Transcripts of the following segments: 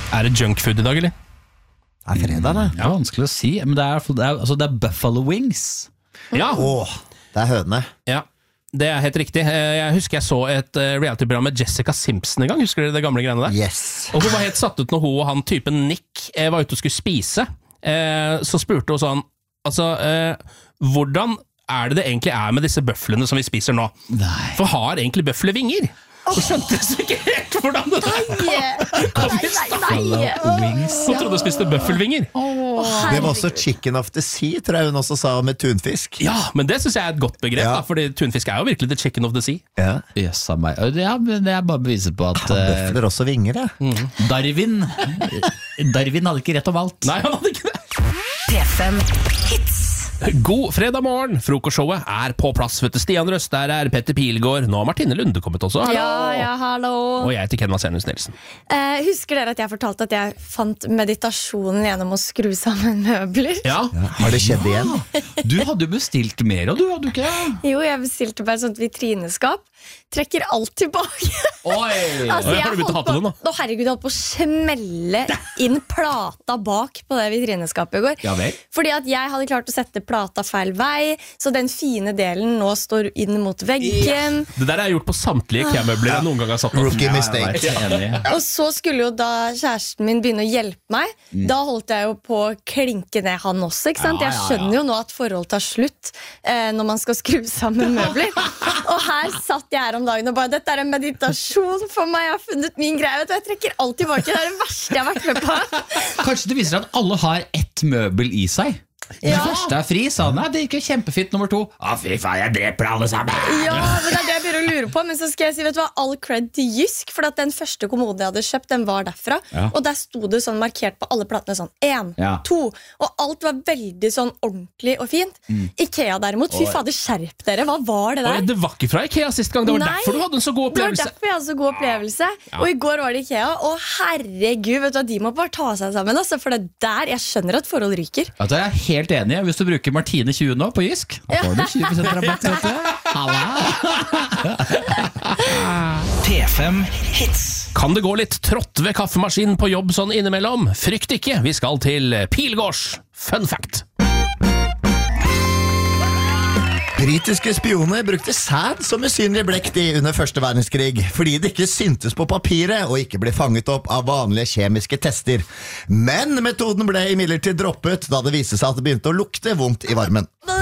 det junkfood i dag, eller? Det er fredag, det. Det vanskelig å si, men det er buffalo wings. Ja. Det er høne. Ja, det er helt riktig. Jeg husker jeg så et reality-program med Jessica Simpson en gang. Husker dere det gamle greiene der? Yes. Og hun var helt satt ut når hun og han typen Nick var ute og skulle spise. Så spurte hun sånn, altså, hvordan er det egentlig med disse bøflene som vi spiser nå? Nei. For har egentlig bøfler vinger? Så skjønte jeg ikke helt hvordan det Wings. Så trodde jeg spiste bøffelvinger. Det var også chicken of the sea, tror jeg hun også sa med tunfisk. Ja, men det synes jeg er et godt begrep, da, fordi tunfisk er jo virkelig the chicken of the sea. Ja. Yes, meg. Ja, men det er bare beviset på at Bøfler også vinger, ja. Darwin hadde ikke rett om alt. Nei, han hadde ikke det. P5 Hits. God fredag morgen, frokostshowet er på plass. Vet du, Stian Røster er Petter Pilgaard. Nå har Martine Lunde kommet også. Hallo. Ja, hallo. Og jeg heter Ken Vasenius Nilsen. Husker dere at jeg fortalte at jeg fant meditasjonen gjennom å skru sammen møbler? Ja. Har det skjedd igjen? Du hadde jo bestilt mer, og du hadde ikke det? Jo, jeg bestilte bare et sånt vitrineskap. Trekker alt tilbake. Oi! Altså, Har du begynt å hate det nå? Herregud, jeg holdt på å smelle inn plata bak på det vitrineskapet i går. Ja vel. Fordi at jeg hadde klart å sette plata feil vei, så den fine delen nå står inn mot veggen. Det der er gjort på samtlige IKEA-møbler jeg noen gang har satt opp. Rookie mistake. Jeg er enig. Og så skulle jo da kjæresten min begynne å hjelpe meg. Da holdt jeg jo på å klinke ned han også, ikke sant? Ja. Jeg skjønner jo nå at forhold tar slutt når man skal skru sammen møbler. Og her satt jeg her om dagen og bare, dette er en meditasjon for meg, jeg har funnet min greie. Vet du, jeg trekker alt tilbake, det er det verste jeg har vært med på. Kanskje det viser seg at alle har ett møbel i seg. Den første er fri, sa han. Nei, det gikk jo kjempefint. Nummer 2. Fy faen, jeg dreper alle sammen. Ja, men det er det jeg begynner å lure på. Men så skal jeg si, vet du hva, all cred til Jysk, for at den første kommoden jeg hadde kjøpt, den var derfra. Ja. Og der sto det sånn markert på alle platene sånn 1, Ja. 2, og alt var veldig sånn ordentlig og fint. Ikea derimot, fy fader, skjerp dere, hva var det der? Det var ikke fra IKEA sist gang. Det var Nei, derfor du hadde en så god Det var opplevelse. derfor jeg hadde så god opplevelse. Og i går var det Ikea, og herregud, vet du hva, de må bare ta seg sammen, altså, for det der, jeg skjønner at forhold ryker. Altså, jeg er helt enig. Hvis du bruker Martine 20 nå på Jysk, da får du 20% rabatt. Vet du. Halla! P5 Hits. Kan det gå litt trått ved kaffemaskinen på jobb sånn innimellom? Frykt ikke, vi skal til Pilgaards Fun Fact. Britiske spioner brukte sæd som usynlig blekk under første verdenskrig, fordi det ikke syntes på papiret og ikke ble fanget opp av vanlige kjemiske tester. Men metoden ble imidlertid droppet da det viste seg at det begynte å lukte vondt i varmen.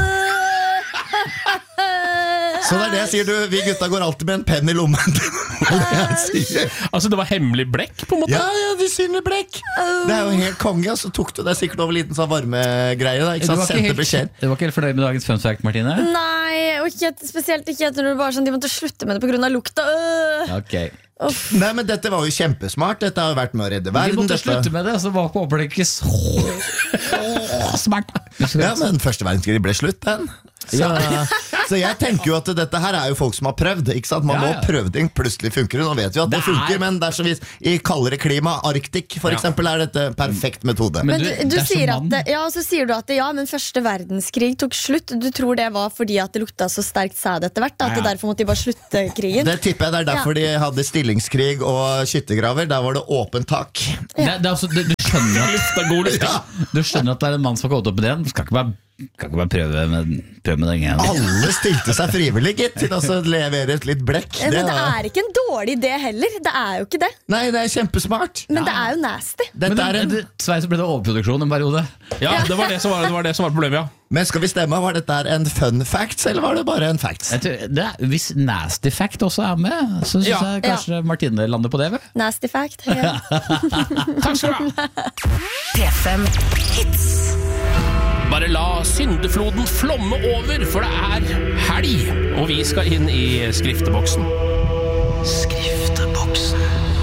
Så det er det jeg sier, vi gutta går alltid med en penn i lommen. Det er det jeg sier. Altså, det var hemmelig blekk, på en måte? Ja, usynlig blekk. Det er jo helt konge, og så tok du deg sikkert over liten sånn varmegreie da, ikke sant? Sendte beskjed. Du var ikke helt fornøyd med dagens fun fact, Martine? Nei, og spesielt ikke etter når det bare sånn, de måtte slutte med det på grunn av lukta. Ok. Nei, men dette var jo kjempesmart. Dette har jo vært med å redde Vi verden. måtte slutte med det, så var på åpenbart ikke så smart. Ja, men første verdenskrig ble slutt, den. Så jeg tenker jo at dette her er jo folk som har prøvd, ikke sant? Man må prøve ting, plutselig funker det. Nå vet vi at det funker, men dersom vi i kaldere klima, Arktik for eksempel, er dette perfekt metode. Men du sier at så sier du at men første verdenskrig tok slutt. Du tror det var fordi at det lukta så sterkt sæd etter hvert, at derfor måtte de bare slutte krigen? Det tipper jeg, det er derfor de hadde stillingskrig og skyttergraver. Der var det åpent tak. Det er altså, du skjønner at det er en mann som har gått opp med det. Du skal ikke bare prøve med den igjen. Alle stilte seg frivillig gitt til å levere et litt blekk. Men det er ikke en dårlig idé heller. Det er jo ikke det. Nei, det er kjempesmart. Men det er jo nasty. Sveis så ble det overproduksjon en periode. Ja, det var det som var problemet, ja. Men skal vi stemme, var dette en fun facts, eller var det bare en facts? Hvis nasty fact også er med, så synes jeg kanskje Martine lander på det, vel? Nasty fact, ja. Takk skal du ha. P5 Hits. Bare la syndefloden flomme over, for det er helg, og vi skal inn i skrifteboksen. Skrifteboksen.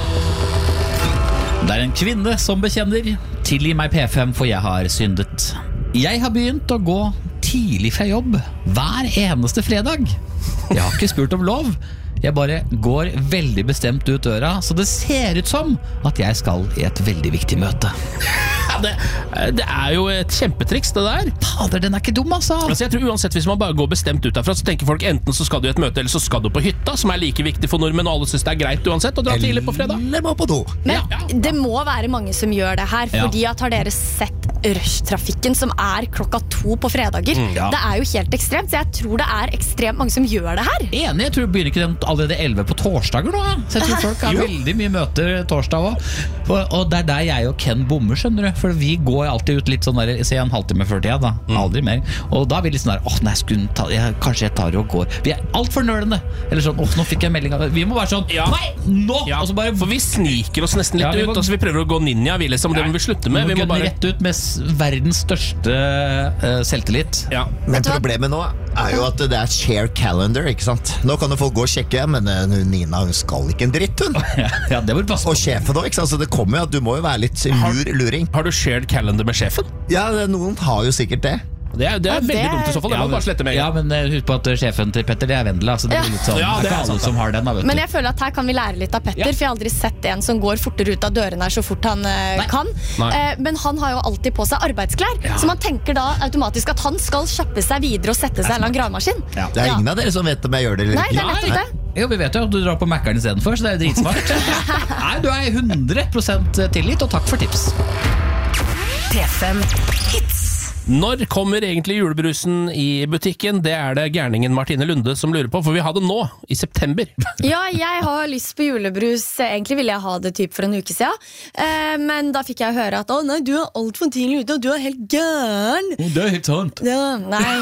Det er en kvinne som bekjenner: tilgi meg P5, for jeg har syndet. Jeg har begynt å gå tidlig fra jobb hver eneste fredag. Jeg har ikke spurt om lov. Jeg bare går veldig bestemt ut døra, så det ser ut som at jeg skal i et veldig viktig møte. Det jo et kjempetriks, det der. Fader, den ikke dum, altså. Altså, jeg tror uansett Hvis man bare går bestemt ut derfra, så tenker folk enten så skal du i et møte, eller så skal du på hytta, som like viktig for nordmenn, og alle synes det greit uansett å dra tidlig på fredag. Eller må på do. Men det må være mange som gjør det her, fordi at har dere sett rushtrafikken som 2:00 på fredager? Det jo helt ekstremt, så jeg tror det ekstremt mange som gjør det her. Enig, jeg tror begynner ikke den allerede 11 på torsdager nå. Så jeg tror folk har veldig mye møter torsdag også. Og det der jeg og Ken bommer, skjønner du. For vi går alltid ut litt sånn der, se en halvtime før tida da, aldri mer. Og da vi litt sånn der, nei, kanskje jeg tar og går. Vi alt for nølende. Eller sånn, nå fikk jeg melding av det. Vi må være sånn, nei, nå! Og så bare, for vi sniker oss nesten litt ut, altså vi prøver å gå ninja, vi liksom, det må vi slutte med. Vi må bare rett ut med verdens største selvtillit. Men problemet nå jo at det share calendar, ikke sant? Nå kan jo folk gå og sjekke, men Nina, hun skal ikke en dritt, hun. Det må du passe på. Og sjefen da, ikke sant? Så det kommer jo at du må jo være litt luring. Har du shared calendar med sjefen? Ja, noen har jo sikkert det. Det veldig dumt i så fall, det må du bare slette med. Ja, men husk på at sjefen til Petter, det Vendela, så det litt sånn, det ikke alle som har den da, vet du. Men jeg føler at her kan vi lære litt av Petter, for jeg har aldri sett en som går fortere ut av dørene her så fort han kan. Men han har jo alltid på seg arbeidsklær, så man tenker da automatisk at han skal kjappe seg videre og sette seg i en gravemaskin. Det ingen av dere som vet om jeg gjør det eller ikke. Nei, det nettopp det. Jo, vi vet jo at du drar på Mac-eren i stedet for, så det jo dritsmart. Nei, du 100% tilgitt, og takk for tips. P5 Hits. Når kommer egentlig julebrusen i butikken? Det det gærningen Martine Lunde som lurer på, for vi har det nå, i september. Ja, jeg har lyst på julebrus. Egentlig ville jeg ha det typ for en uke siden. Men da fikk jeg høre at nei, du alt for tidlig ute, og du helt gæren. Det helt sant. Ja, nei.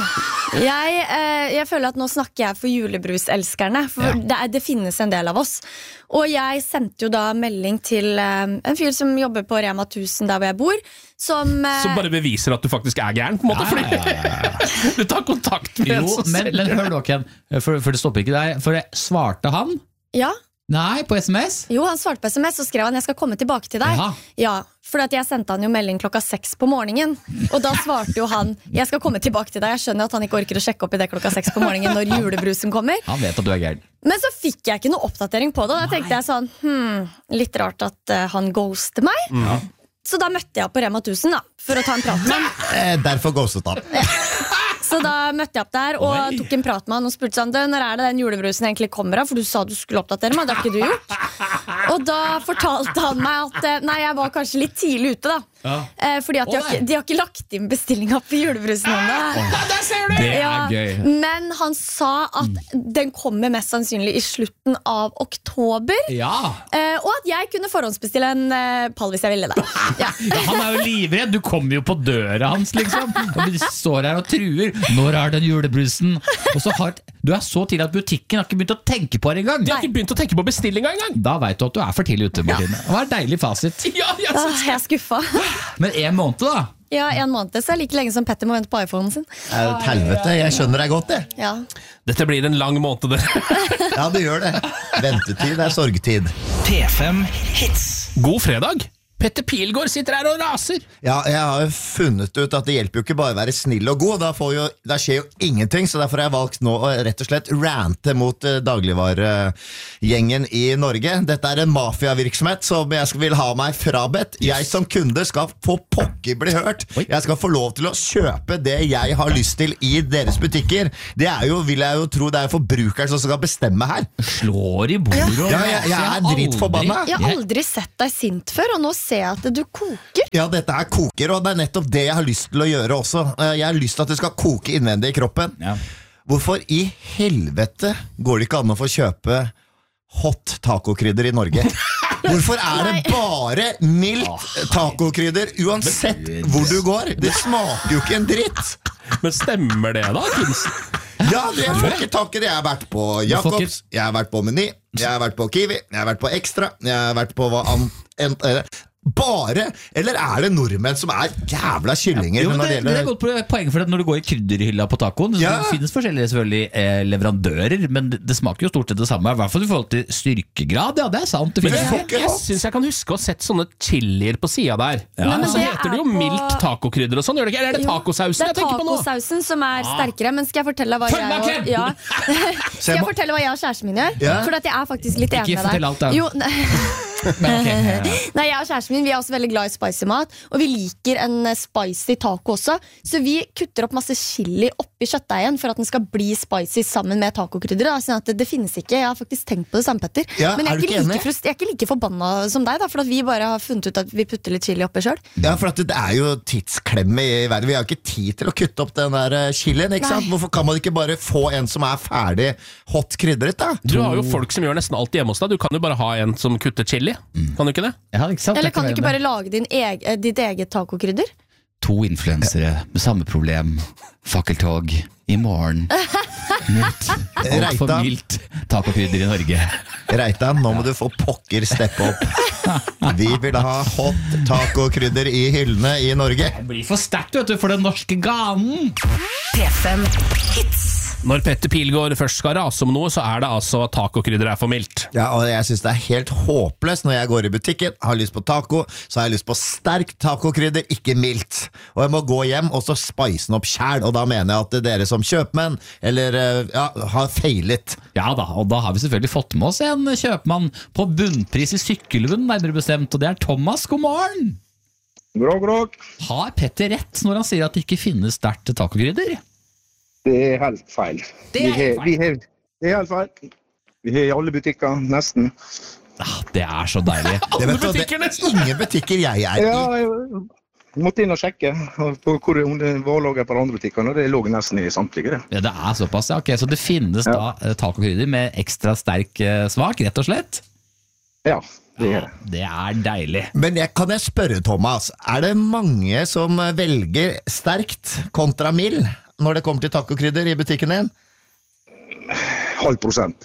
Jeg føler at nå snakker jeg for julebruselskerne, for det finnes en del av oss. Og jeg sendte jo da melding til en fyr som jobber på Rema 1000 der hvor jeg bor, som bare beviser at du faktisk gæren, på en måte, fordi du tar kontakt med en som selger. Men hør nå, Ken, for det stopper ikke der, for svarte han? Ja. Nei, på SMS? Jo, han svarte på SMS og skrev han, jeg skal komme tilbake til deg. Ja, for jeg sendte han jo melding 6:00 på morgenen. Og da svarte jo han, jeg skal komme tilbake til deg. Jeg skjønner at han ikke orker å sjekke opp i det 6:00 på morgenen når julebrusen kommer. Han vet at du gæren. Men så fikk jeg ikke noe oppdatering på det. Og da tenkte jeg sånn, litt rart at han ghoster meg. Så da møtte jeg på Rema 1000 da, for å ta en prat med han. Derfor ghostet han. Så da møtte jeg opp der og tok en prat med han og spurte sånn, når det den julebrusen egentlig kommer av? For du sa du skulle oppdatere meg, det har ikke du gjort. Og da fortalte han meg at nei, jeg var kanskje litt tidlig ute da. Fordi at de har ikke lagt inn bestillinga på julebrusen ennå. Det gøy. Men han sa at den kommer mest sannsynlig i slutten av oktober. Og at jeg kunne forhåndsbestille en pall hvis jeg ville det. Han jo livredd, du kommer jo på døra hans liksom. Og vi står her og truer. Når den julebrusen? Og så du så tidlig at butikken har ikke begynt å tenke på det engang. De har ikke begynt å tenke på bestillinga engang. Da vet du at du for tidlig ute, Martine. Det var en deilig fasit. Jeg er skuffa. Men 1 måned da? Ja, 1 måned, så like lenge som Petter må vente på iPhonen sin. Helvete, jeg skjønner deg godt det. Dette blir en lang måned det. Ja, det gjør det. Ventetid sorgtid. P5 Hits. God fredag. Petter Pilgaard sitter her og raser. Ja, jeg har jo funnet ut at det hjelper jo ikke bare å være snill og god. Da skjer jo ingenting, så derfor har jeg valgt nå å rett og slett rante mot dagligvaregjengen i Norge. Dette en mafiavirksomhet som jeg vil ha meg frabedt. Jeg som kunde skal få pokker bli hørt. Jeg skal få lov til å kjøpe det jeg har lyst til i deres butikker. Det jo, vil jeg jo tro, det forbrukeren som skal bestemme her. Slår i bordet. Ja, jeg dritforbanna. Jeg har aldri sett deg sint før, og nå ser jeg at du koker. Ja, dette koker, og det nettopp det jeg har lyst til å gjøre også. Jeg har lyst til at det skal koke innvendig i kroppen. Hvorfor i helvete går det ikke an å få kjøpe hot tacokrydder i Norge? Hvorfor det bare mildt tacokrydder uansett hvor du går? Det smaker jo ikke en dritt. Men stemmer det da, kunsten? Ja, jeg får ikke tak i det. Jeg har vært på Jacobs, jeg har vært på Meny, jeg har vært på Kiwi, jeg har vært på Extra, jeg har vært på bare, eller det nordmenn som jævla kyllinger? Jo, det godt poeng for at når du går i krydderhylla på tacoen, så det finnes forskjellige selvfølgelig leverandører, men det smaker jo stort sett det samme, i hvert fall i forhold til styrkegrad. Ja, det sant. Men jeg synes jeg kan huske å ha sett sånne chilier på siden der. Så heter det jo mildt tacokrydder og sånn, gjør det ikke? Det tacosausen jeg tenker på nå? Det tacosausen som sterkere, men skal jeg fortelle hva Skal jeg fortelle hva jeg og kjæresten min gjør? For at jeg faktisk litt enig med deg. Ikke fortell alt da. Jo, Nei, jeg og kjæresten min, vi er også veldig glad i spicy mat. Og vi liker en spicy taco også. Så vi kutter opp masse chili oppi kjøttdeigen for at den skal bli spicy sammen med tacokrydderet. Sånn at det finnes ikke. Jeg har faktisk tenkt på det samme, Petter. Ja, Men jeg er du ikke enig? jeg er ikke like forbanna som deg, da, for at vi bare har funnet ut at vi putter litt chili oppi selv. Ja, for at det er jo tidsklemme i verden. Vi har ikke tid til å kutte opp den der chilien, ikke sant? Hvorfor kan man ikke bare få en som er ferdig hot krydret, da? Du har jo folk som gjør nesten alt hjemme hos deg. Du kan jo bare ha en som kutter chili. Kan du ikke det? Ja, ikke sant? Eller kan du ikke bare lage ditt eget tacokrydder? 2 influensere med samme problem. Fakkeltog i morgen. Mot alt for Reita. mildt tacokrydder i Norge. Reitan, nå må du få pokker steppe opp. Vi vil ha hot tacokrydder i hyllene i Norge. Det blir for sterkt, vet du, for den norske ganen. P5 Hits. Når Petter Pilgaard først skal rase om noe, så er det altså at tacokrydder er for mildt. Ja, og jeg synes det er helt håpløst når jeg går i butikken, har lyst på taco, så har jeg lyst på sterk tacokrydder, ikke mildt. Og jeg må gå hjem og så spice den opp selv, og da mener jeg at dere som kjøpmenn, eller har feilet. Ja da, og da har vi selvfølgelig fått med oss en kjøpmann på bunnpris i Sykkylven, nærmere bestemt, og det er Thomas. God morgen! God. Har Petter rett når han sier at det ikke finnes sterkt tacokrydder? Det er helt feil. Det er helt feil. Det er helt feil. Vi har i alle butikker, nesten. Det er så deilig. Det vet du, butikker det er ingen butikker jeg er i. Ja, jeg måtte inn og sjekke på om det var laget på andre butikker, og det lå nesten i samtlige. Det. Ja, det er såpass, ja. Ok, så det finnes da tacokrydder med ekstra sterk smak, rett og slett? Ja, det er det. Det er deilig. Men kan jeg spørre, Thomas, er det mange som velger sterkt kontra mild når det kommer til tacokrydder i butikken din? 0,5%.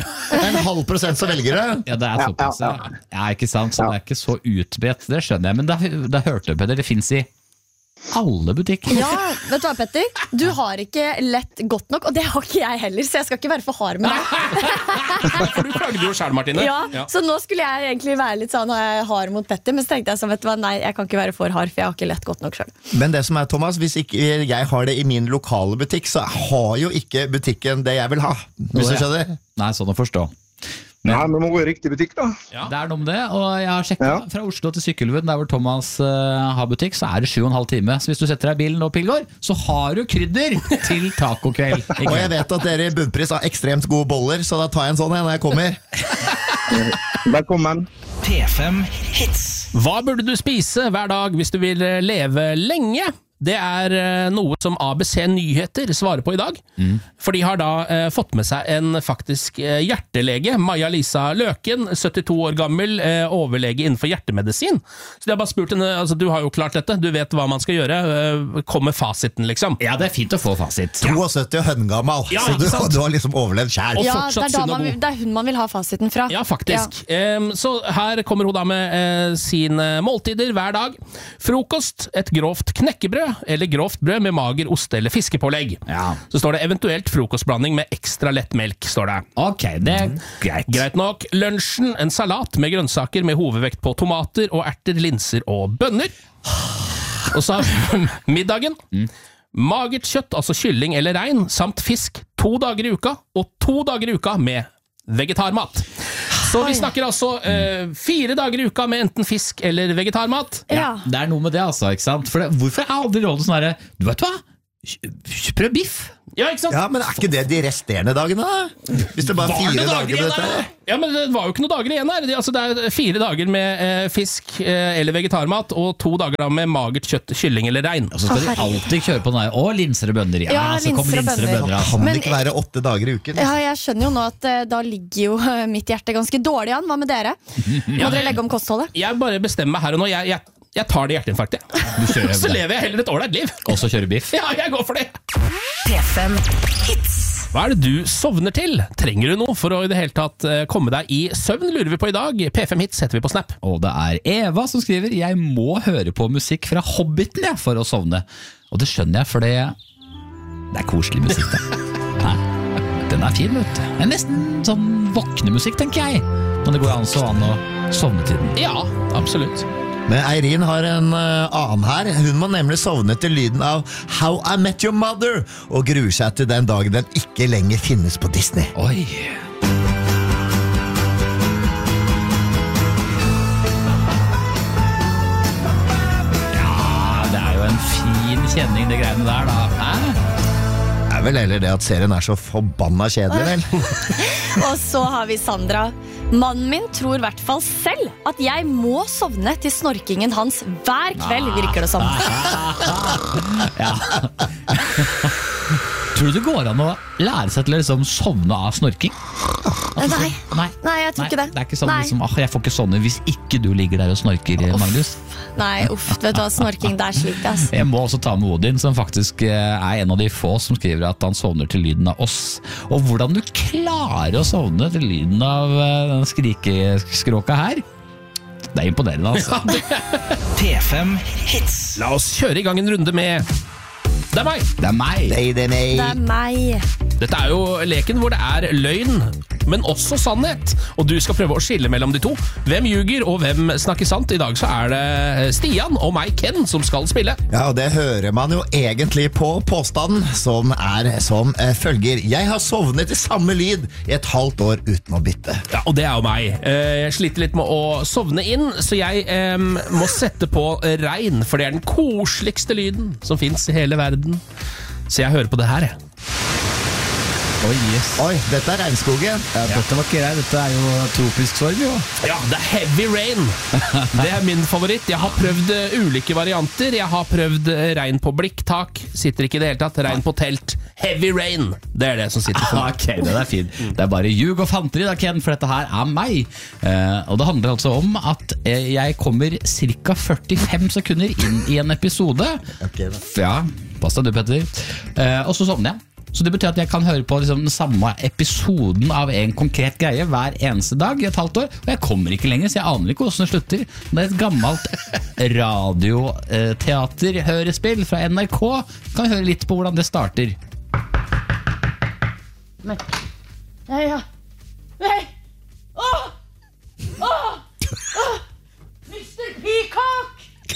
0,5% som velger det? Ja, det er såpass, ja. Ja, ikke sant, så det er ikke så utbredt, det skjønner jeg. Men da hørte jeg, Petter, det finnes i alle butikker. Ja, vet du hva, Petter? Du har ikke lett godt nok, og det har ikke jeg heller, så jeg skal ikke være for hard med deg. For du klagde jo selv, Martine. Ja, så nå skulle jeg egentlig være litt sånn hard mot Petter, men så tenkte jeg sånn, vet du hva, nei, jeg kan ikke være for hard, for jeg har ikke lett godt nok selv. Men det som er, Thomas, hvis ikke jeg har det i min lokale butikk, så har jo ikke butikken det jeg vil ha, hvis du skjønner. Nei, sånn å forstå. Nei, men må gå i riktig butikk da. Det er noe med det, og jeg har sjekket fra Oslo til Sykkylven, der hvor Thomas har butikk, så er det 7,5 timer. Så hvis du setter deg i bilen og Pilgaard, så har du krydder til tacokveld. Og jeg vet at dere i bunnpris har ekstremt gode boller, så da tar jeg en sånn når jeg kommer. Velkommen. P5 Hits. Hva burde du spise hver dag hvis du vil leve lenge? Det er noe som ABC Nyheter svarer på i dag. For de har da fått med seg en faktisk hjertelege, Maja-Lisa Løken, 72 år gammel, overlege innenfor hjertemedisin. Så de har bare spurt henne, altså du har jo klart dette, du vet hva man skal gjøre, kom med fasiten liksom. Ja, det er fint å få fasit. 72 og høngammal, Ja, så ikke sant? du har liksom overlevd selv. Og Ja, fortsatt det er, sunn og god. det er hun man vil ha fasiten fra. Ja, faktisk. Så her kommer hun da med sine måltider hver dag. Frokost, et grovt knekkebrød, eller grovt brød med mager ost eller fiskepålegg. Ja. Så står det eventuelt frokostblanding med ekstra lett melk, står det. Ok, det er greit. Greit nok. Lunsjen, en salat med grønnsaker med hovedvekt på tomater og erter, linser og bønner. Og så middagen. Magert kjøtt, altså kylling eller rein, samt fisk 2 dager i uka, og 2 dager i uka med vegetarmat. Så vi snakker altså 4 dager i uka med enten fisk eller vegetarmat. Ja. Det er noe med det, altså, ikke sant? For hvorfor er aldri rådet sånn her, du vet hva? Prøv biff. Ja, ikke sant? Ja, men er ikke det de resterende dagene da? Hvis det bare er 4 dager med dette her? Ja, men det var jo ikke noen dager igjen her. Det er 4 dager med fisk eller vegetarmat, og 2 dager da med magert kjøtt, kylling eller rein. Og så skal de alltid kjøre på den her, å, linser og bønner. Ja, Ja, så kommer linser og linser og bønner. Kan Men- det ikke være 8 dager i uken? Ja, jeg skjønner jo nå at da ligger jo mitt hjerte ganske dårlig an. Hva med dere? Må dere legge om kostholdet? Jeg bare bestemmer meg her og nå. Jeg tar det hjerteinfarktet. kjører Så det. lever jeg heller et ålreit liv. Og så kjøre biff. Ja, jeg går for det. P5 Hits. Hva er det du sovner til? Trenger du noe for å i det hele tatt komme deg i søvn, lurer vi på i dag. P5 Hits setter vi på Snap. Og det er Eva som skriver, jeg må høre på musikk fra Hobbiten for å sovne. Og det skjønner jeg, for det er koselig musikk da. Nei, den er fin, vet du. Det er nesten sånn våknemusikk, tenker jeg. Men det går an å sovne til den. Ja, absolutt. Men Eirin har en annen her. Hun må nemlig sovne til lyden av How I Met Your Mother, og gruer seg til den dagen den ikke lenger finnes på Disney. Oi. kjenne inn de greiene der da. Det er vel heller det at serien er så forbanna kjedelig, vel? Og så har vi Sandra. Mannen min tror I hvert fall selv at jeg må sovne til snorkingen hans hver kveld, virker det som. Ja. Tror du det går an å lære seg til å liksom sovne av snorking? Nei, Nei, jeg tror ikke det. Det er ikke sånn liksom, jeg får ikke sovne hvis ikke du ligger der og snorker, Magnus. Nei, vet du hva, snorking, det slik, ass. Jeg må også ta med Odin, som faktisk er en av de få som skriver at han sovner til lyden av oss. Og hvordan du klarer å sovne til lyden av den skrikeskråka her, det er imponerende, altså. P5 Hits. La oss kjøre I gang en runde med Det er meg! Det er meg. Det er meg. Det er meg. Dette jo leken hvor det løgn, men også sannhet. Og du skal prøve å skille mellom de to. Hvem ljuger, og hvem snakker sant? I dag så det Stian og meg, Ken, som skal spille. Ja, og det hører man jo egentlig på påstanden, som som følger. Jeg har sovnet til samme lyd I et halvt år uten å bytte. Ja, og det jo meg. Jeg sliter litt med å sovne inn, så jeg må sette på regn, for det den koseligste lyden som finnes I hele verden. Så jeg hører på det her, jeg. Oi, yes. Oi, dette regnskogen. Ja, dette var ikke greit. Dette jo tropisk storm, jo. Ja, det heavy rain. Det min favoritt. Jeg har prøvd ulike varianter. Jeg har prøvd regn på blikktak. Sitter ikke I det hele tatt. Regn på telt. Heavy rain. Det det som sitter for meg. Ok, det fint. Det bare ljug og fanteri da, Ken, for dette her meg. Og det handler altså om at jeg kommer cirka 45 sekunder inn I en episode. Ok, da. Ja, pass deg du, Petter. Og så sovner jeg. Så det betyr at jeg kan høre på liksom, den samme episoden av en konkret greie hver eneste dag I et halvt år, og jeg kommer ikke lenger, så jeg aner ikke hvordan det slutter. Det et gammelt radioteater-hørespill fra NRK. Kan høre litt på hvordan det starter. Ja. Nei! Mr. Peacock!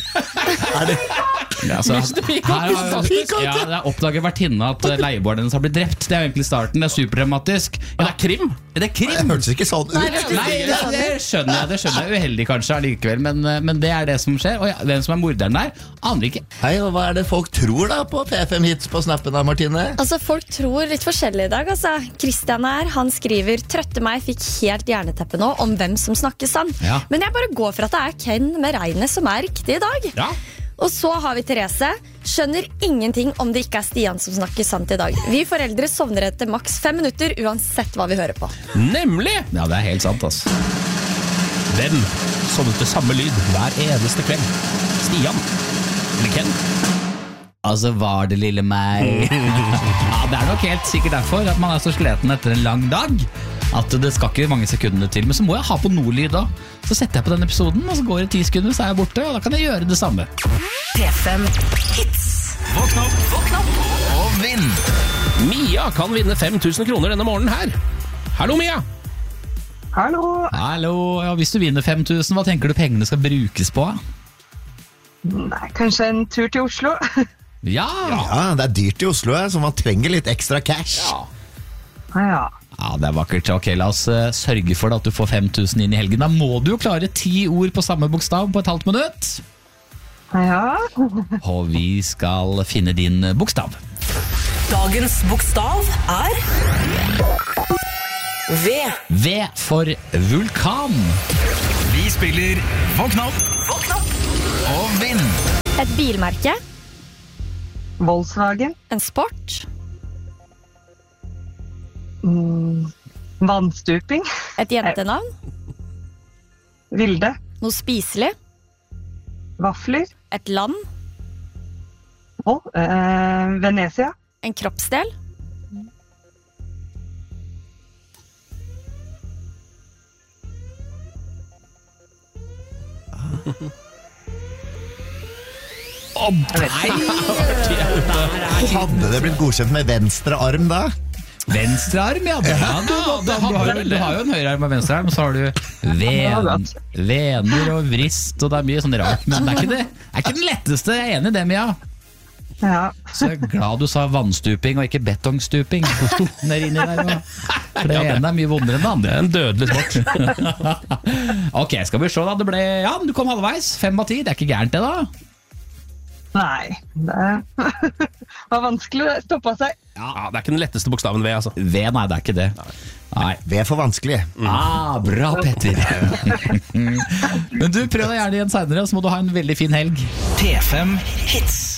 Ja, så, Mr. Peacock, ja, det oppdager vertinne at leieboeren hennes har blitt drept. Det jo egentlig starten, det superdramatisk. Ja, det krim. Det krim. Det hørtes ikke sånn ut. Nei, det skjønner jeg. Uheldig kanskje allikevel, men det det som skjer. Og ja, hvem som morderen der, aner ikke. Hei, og hva det folk tror da på P5 Hits på snappen da, Martine? Altså, folk tror litt forskjellig I dag, altså. Christian han skriver, trøtte meg, fikk helt hjerneteppe nå om hvem som snakker sann. Ja. Men jeg bare går for at det Ken med regnet som riktig I dag. Ja. Og så har vi Therese. Skjønner ingenting om det ikke Stian som snakker sant I dag. Vi foreldre sovner etter maks 5 minutter, uansett hva vi hører på. Nemlig! Ja, det helt sant, altså. Hvem sovnet til samme lyd hver eneste kveld? Stian eller Ken? Altså, var det lille meg? Ja, det nok helt sikkert derfor at man så sleten etter en lang dag at det skal ikke mange sekunder til, men så må jeg ha på noe lyd da. Så setter jeg på den episoden, og så går det 10 sekunder, så jeg borte, og da kan jeg gjøre det samme. P5 Hits. Våkn opp og vinn. Mia kan vinne 5000 kroner denne morgenen her. Hallo, Mia! Hallo. Hallo, ja, hvis du vinner 5000, hva tenker du pengene skal brukes på? Nei, kanskje en tur til Oslo. Ja! Ja, det dyrt I Oslo, så man trenger litt ekstra cash. Ja. Ja, det vakkert. Ok, la oss sørge for at du får 5000 inn I helgen. Da må du jo klare 10 ord på samme bokstav på et halvt minutt. Ja. Og vi skal finne din bokstav. Dagens bokstav V. V for vulkan. Vi spiller Våkn opp og vinn. Et bilmerke, Volkswagen. en sport, Vannstuping. et jentenavn, Vilde. noe spiselig, Vafler. et land, Venezia. en kroppsdel, Hadde det blitt godkjent med venstre arm da? Venstre arm, ja. Du har jo en høyre arm og venstre arm, så har du vener og vrist, og det mye sånn rart. Men det ikke den letteste. Jeg enig I det, Mia. Ja. Så jeg glad du sa vannstuping og ikke betongstuping. Der inni der, for det ene mye vondere enn det andre. En dødelig sport. Ok, skal vi se da. Det ble, ja, du kom halvveis. 5 av 10, det ikke gærent det da. Nei, det var vanskelig å stoppe seg. Ja, det er ikke den letteste bokstaven V, altså. V, nei, det er ikke det. Nei. V er for vanskelig. Bra, Petter. Men du, prøv deg gjerne igjen senere, så må du ha en veldig fin helg. P5 Hits.